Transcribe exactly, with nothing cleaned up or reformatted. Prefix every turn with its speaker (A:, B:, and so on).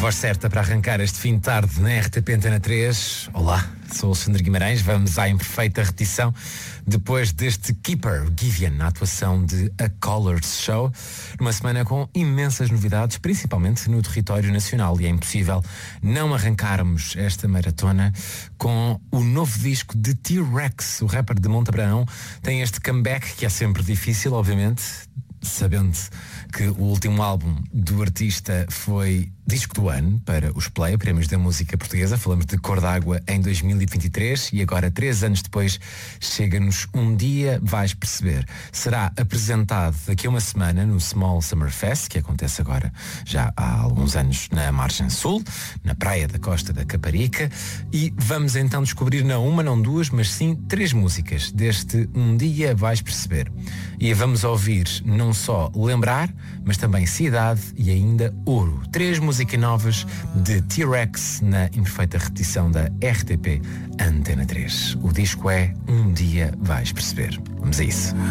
A: voz certa para arrancar este fim de tarde na R T P Antena três. Olá, sou o Alexandre Guimarães. Vamos à imperfeita repetição depois deste Keeper Gideon, na atuação de A Colors Show, numa semana com imensas novidades, principalmente no território nacional, e é impossível não arrancarmos esta maratona com o novo disco de T-Rex. O rapper de Monte Abraão tem este comeback que é sempre difícil, obviamente, sabendo que o último álbum do artista foi disco do ano para os Play, Prémios da Música Portuguesa. Falamos de Cor d'Água em dois mil e vinte e três e agora, três anos depois, chega-nos Um Dia Vais Perceber. Será apresentado daqui a uma semana no Small Summer Fest, que acontece agora já há alguns anos na Margem Sul, na praia da Costa da Caparica, e vamos então descobrir não uma, não duas, mas sim três músicas deste Um Dia Vais Perceber. E vamos ouvir não só Lembrar, mas também Cidade e ainda Ouro. Três músicas novas de T-Rex na imperfeita repetição da R T P Antena três. O disco é Um Dia Vais Perceber. Vamos a isso.